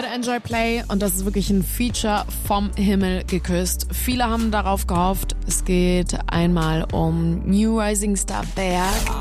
gehört Enjoy Play und das ist wirklich ein Feature vom Himmel geküsst. Viele haben darauf gehofft. Es geht einmal um New Rising Star Berg.